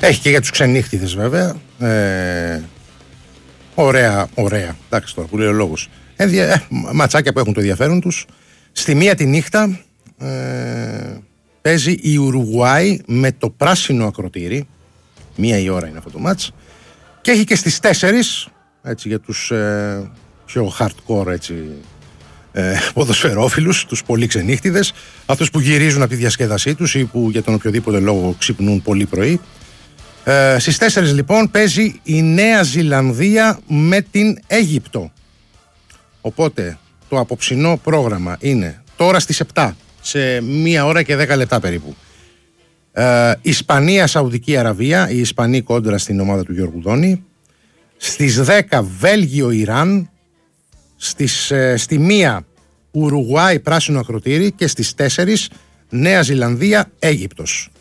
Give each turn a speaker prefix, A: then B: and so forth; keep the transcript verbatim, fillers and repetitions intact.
A: Έχει και για τους ξενύχτιδες βέβαια. Ε, ωραία, ωραία. Εντάξει τώρα που λέει ο λόγος. Ε, ε, ματσάκια που έχουν το ενδιαφέρον τους. Στη μία τη νύχτα ε, παίζει η Ουρουγουάη με το πράσινο ακροτήρι. Μία η ώρα είναι αυτό το μάτς. Και έχει και στις τέσσερις, έτσι, για τους ε, πιο hardcore έτσι, ε, ποδοσφαιρόφιλους, τους πολύ ξενύχτιδες, αυτούς που γυρίζουν από τη διασκέδασή τους ή που για τον οποιοδήποτε λόγο ξυπνούν πολύ πρωί. Ε, στις τέσσερις λοιπόν παίζει η Νέα Ζηλανδία με την Αίγυπτο. Οπότε το απόψινό πρόγραμμα είναι τώρα στις επτά, σε μία ώρα και δέκα λεπτά περίπου. Ε, Ισπανία, Σαουδική Αραβία, η Ισπανοί κόντρα στην ομάδα του Γιώργου Δόνη. Στις δέκα Βέλγιο, Ιράν. Στις, ε, στη μία Ουρουγουάη, πράσινο ακροτήρι. Και στις τέσσερις Νέα Ζηλανδία, Αίγυπτος.